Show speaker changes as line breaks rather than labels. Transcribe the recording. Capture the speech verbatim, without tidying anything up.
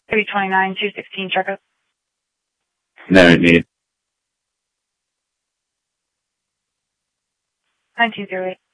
three twenty-nine, two sixteen, checkup.
No need.
nine two zero eight.